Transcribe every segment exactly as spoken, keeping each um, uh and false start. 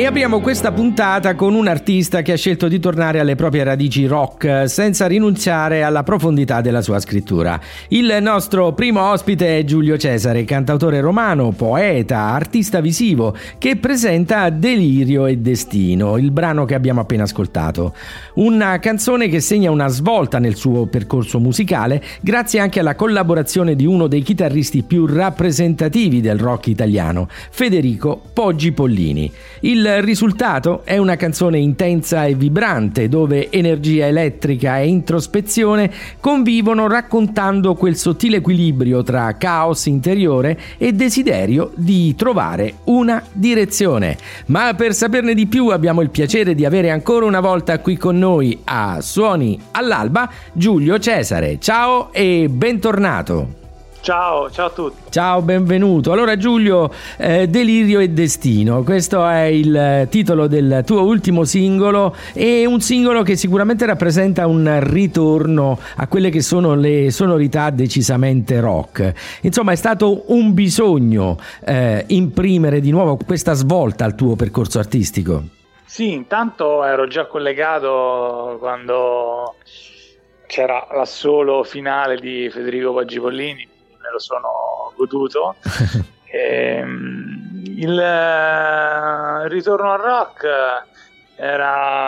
E apriamo questa puntata con un artista che ha scelto di tornare alle proprie radici rock senza rinunciare alla profondità della sua scrittura. Il nostro primo ospite è Giulio Cesare, cantautore romano, poeta, artista visivo, che presenta Delirio e Destino, il brano che abbiamo appena ascoltato. Una canzone che segna una svolta nel suo percorso musicale grazie anche alla collaborazione di uno dei chitarristi più rappresentativi del rock italiano, Federico Poggi Pollini. Il Il risultato è una canzone intensa e vibrante dove energia elettrica e introspezione convivono raccontando quel sottile equilibrio tra caos interiore e desiderio di trovare una direzione. Ma per saperne di più abbiamo il piacere di avere ancora una volta qui con noi a Suoni all'Alba Giulio Cesare. Ciao e bentornato. Ciao, ciao a tutti. Ciao, benvenuto. Allora Giulio, eh, Delirio e Destino, questo è il titolo del tuo ultimo singolo, e un singolo che sicuramente rappresenta un ritorno a quelle che sono le sonorità decisamente rock. Insomma, è stato un bisogno eh, imprimere di nuovo questa svolta al tuo percorso artistico. Sì, intanto ero già collegato quando c'era l'assolo finale di Federico Poggi Pollini. Me lo sono goduto. e, il, il ritorno al rock era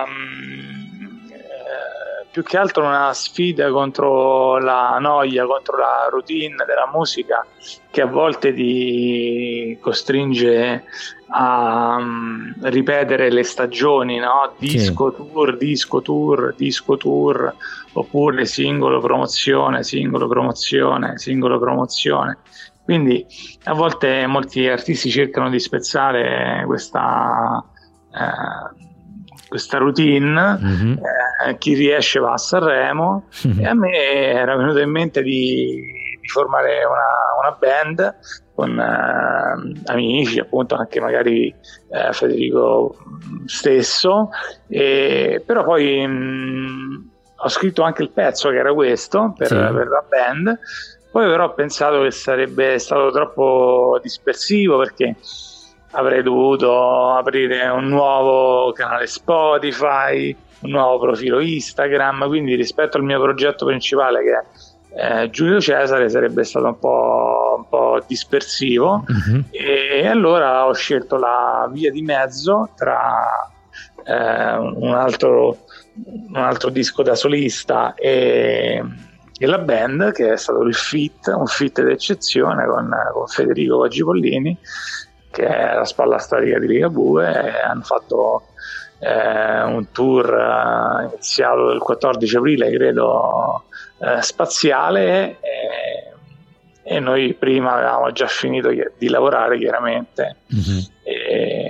eh, più che altro una sfida contro la noia, contro la routine della musica, che a volte ti costringe a um, ripetere le stagioni, no? Disco sì. tour, disco tour, disco tour, oppure singolo promozione, singolo promozione, singolo promozione. Quindi a volte molti artisti cercano di spezzare questa eh, questa routine, mm-hmm. eh, chi riesce va a Sanremo, mm-hmm. e a me era venuto in mente di, di formare una, una band con eh, amici, appunto anche magari eh, Federico stesso, e, però poi mh, ho scritto anche il pezzo che era questo per, sì. per la band. Poi però ho pensato che sarebbe stato troppo dispersivo, perché avrei dovuto aprire un nuovo canale Spotify, un nuovo profilo Instagram, quindi rispetto al mio progetto principale, che è eh, Giulio Cesare, sarebbe stato un po', un po' dispersivo, mm-hmm. e allora ho scelto la via di mezzo tra eh, un altro un altro disco da solista e, e la band, che è stato il feat, un feat d'eccezione con, con Federico Poggi Pollini, che è la spalla storica di Ligabue, e hanno fatto eh, un tour eh, iniziato il quattordici aprile, credo, eh, spaziale, e, e noi prima avevamo già finito di lavorare, chiaramente, mm-hmm. e,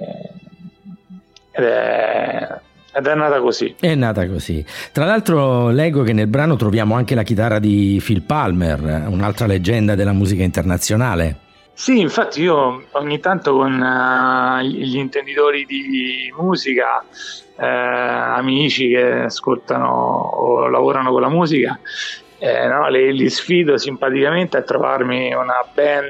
ed è Ed è nata così. È nata così. Tra l'altro leggo che nel brano troviamo anche la chitarra di Phil Palmer, un'altra leggenda della musica internazionale. Sì, infatti io ogni tanto con uh, gli intenditori di musica, eh, amici che ascoltano o lavorano con la musica, eh, no, li, li sfido simpaticamente a trovarmi una band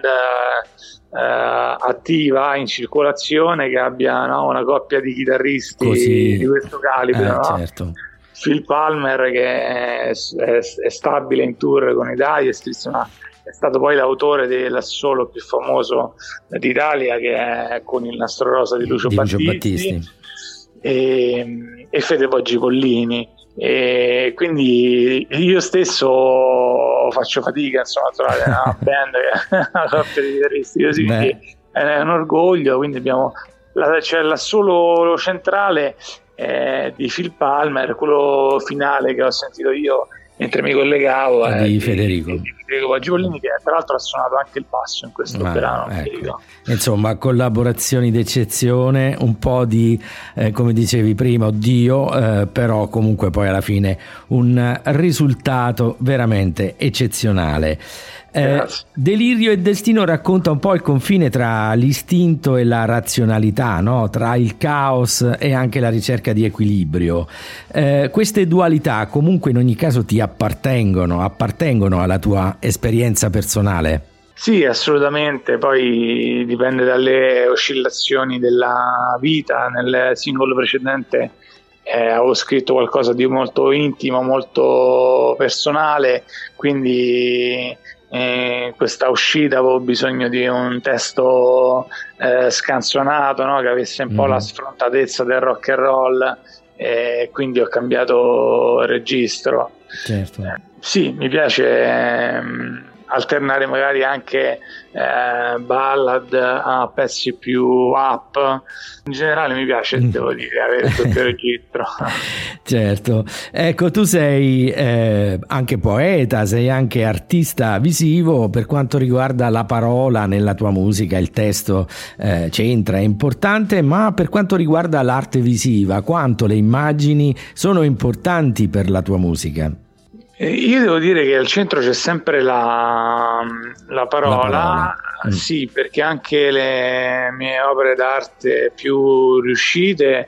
Uh, attiva, in circolazione, che abbia, no, una coppia di chitarristi così, di questo calibro, eh, no? Certo. Phil Palmer, che è, è, è stabile in tour con i Digest, ma è stato poi l'autore dell'assolo più famoso d'Italia, che è Con il nastro rosa di Lucio, di Lucio Battisti, Battisti. E, e Fede Poggi Pollini. E quindi io stesso faccio fatica, insomma, a trovare una band che ha una coppia di chitarristi così, che è un orgoglio. Quindi abbiamo la, c'è l'assolo centrale eh, di Phil Palmer, quello finale che ho sentito io mentre mi collegavo eh, di Federico di, di Federico Poggi Pollini, che tra l'altro ha suonato anche il basso in questo ah, brano, ecco. Insomma, collaborazioni d'eccezione, un po' di eh, come dicevi prima, oddio, eh, però comunque poi alla fine un risultato veramente eccezionale. Eh, Delirio e Destino racconta un po' il confine tra l'istinto e la razionalità, no? Tra il caos e anche la ricerca di equilibrio. Eh, queste dualità comunque in ogni caso ti appartengono, appartengono alla tua esperienza personale. Sì, assolutamente, poi dipende dalle oscillazioni della vita. Nel singolo precedente eh, avevo scritto qualcosa di molto intimo, molto personale, quindi eh, questa uscita avevo bisogno di un testo eh, scanzonato, no? Che avesse un mm. po' la sfrontatezza del rock and roll, e quindi ho cambiato registro. Certo. Eh, sì, mi piace ehm, alternare magari anche eh, ballad a pezzi più up. In generale mi piace, devo dire, avere tutto il registro. Certo. Ecco, tu sei eh, anche poeta, sei anche artista visivo. Per quanto riguarda la parola nella tua musica, il testo eh, c'entra, è importante, ma per quanto riguarda l'arte visiva, quanto le immagini sono importanti per la tua musica? Io devo dire che al centro c'è sempre la, la parola, la parola. Mm. Sì, perché anche le mie opere d'arte più riuscite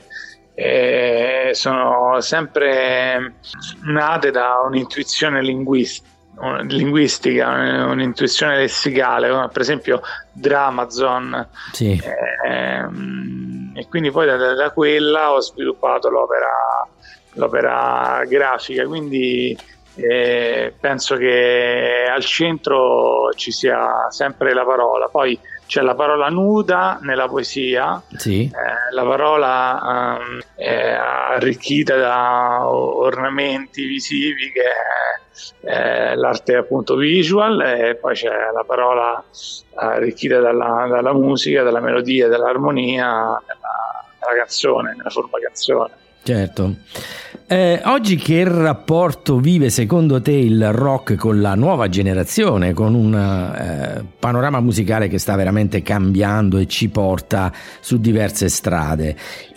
eh, sono sempre nate da un'intuizione linguistica, linguistica un'intuizione lessicale, come per esempio Dramazon. Sì. Eh, e quindi poi da, da quella ho sviluppato l'opera, l'opera grafica, quindi Eh, penso che al centro ci sia sempre la parola. Poi c'è la parola nuda nella poesia, sì. eh, la parola um, è arricchita da ornamenti visivi, che è eh, l'arte appunto visual, e poi c'è la parola arricchita dalla, dalla musica, dalla melodia, dall'armonia nella, nella canzone, nella forma canzone. Certo. Eh, oggi che rapporto vive secondo te il rock con la nuova generazione, con un eh, panorama musicale che sta veramente cambiando e ci porta su diverse strade,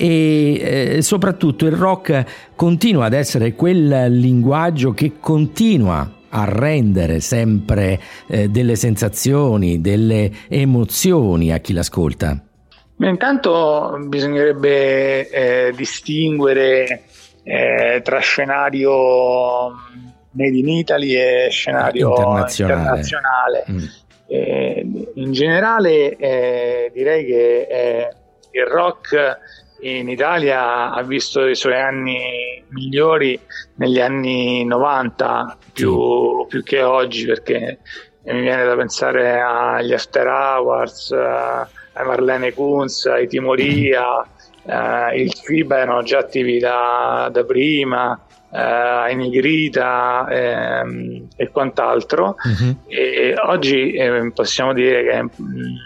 e eh, soprattutto il rock continua ad essere quel linguaggio che continua a rendere sempre eh, delle sensazioni, delle emozioni a chi l'ascolta? Intanto bisognerebbe eh, distinguere eh, tra scenario made in Italy e scenario internazionale. internazionale. Mm. Eh, in generale eh, direi che eh, il rock in Italia ha visto i suoi anni migliori negli anni novanta, più, più che oggi, perché mi viene da pensare agli After Hours, a Marlene Kunz, ai Timoria, eh, il FIBA erano già attivi da, da prima, eh, ai Nigrita ehm, e quant'altro. Uh-huh. E oggi eh, possiamo dire che mh,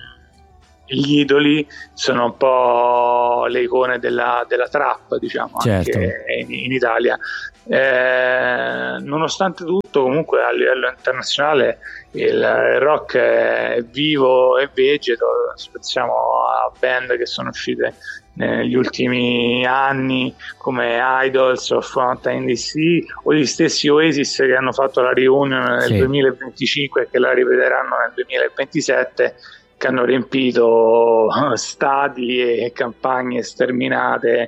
gli idoli sono un po' le icone della, della trap, diciamo, certo. Anche in, in Italia. Eh, nonostante tutto, comunque a livello internazionale il rock è vivo e vegeto. Pensiamo a band che sono uscite negli ultimi anni come Idols o Fountain D C, o gli stessi Oasis che hanno fatto la reunion nel sì. duemilaventicinque e che la ripeteranno nel duemilaventisette, che hanno riempito stadi e campagne sterminate.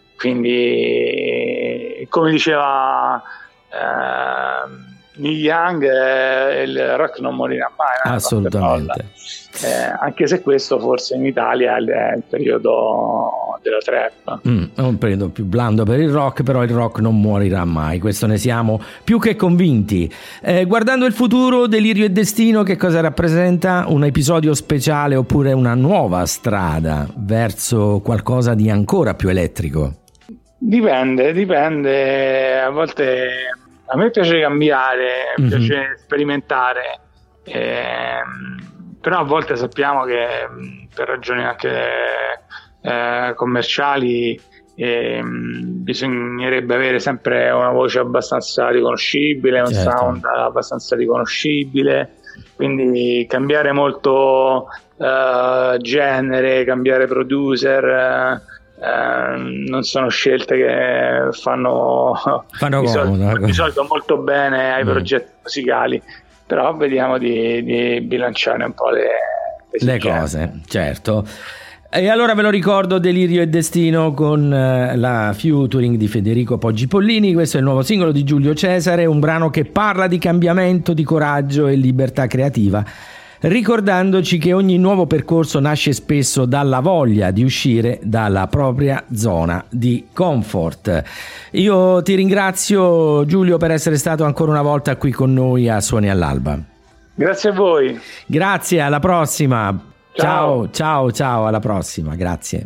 Quindi, come diceva eh, Neil Young, eh, il rock non morirà mai. Assolutamente. Eh, anche se questo forse in Italia è il periodo della trap. Mm, è un periodo più blando per il rock, però il rock non morirà mai, questo ne siamo più che convinti. Eh, guardando il futuro, Delirio e Destino che cosa rappresenta? Un episodio speciale oppure una nuova strada verso qualcosa di ancora più elettrico? Dipende, dipende. A volte a me piace cambiare, mi mm-hmm. piace sperimentare, ehm, però a volte sappiamo che per ragioni anche eh, commerciali ehm, bisognerebbe avere sempre una voce abbastanza riconoscibile, un certo. sound abbastanza riconoscibile, quindi cambiare molto eh, genere, cambiare producer, eh, Eh, non sono scelte che fanno, fanno di, comodo, solito, di solito molto bene ai mm. progetti musicali, però vediamo di, di bilanciare un po' le, le, le cose, certo. E allora ve lo ricordo, Delirio e Destino con la featuring di Federico Poggi Pollini. Questo è il nuovo singolo di Giulio Cesare, un brano che parla di cambiamento, di coraggio e libertà creativa. ricordandoci che ogni nuovo percorso nasce spesso dalla voglia di uscire dalla propria zona di comfort. Io ti ringrazio, Giulio, per essere stato ancora una volta qui con noi a Suoni all'Alba. Grazie a voi. Grazie, alla prossima. Ciao, ciao, ciao, ciao, alla prossima, grazie.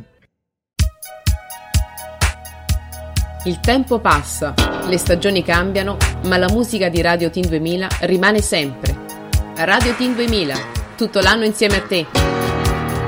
Il tempo passa, le stagioni cambiano, ma la musica di Radio Teen duemila rimane sempre. Radio Teen duemila, tutto l'anno insieme a te.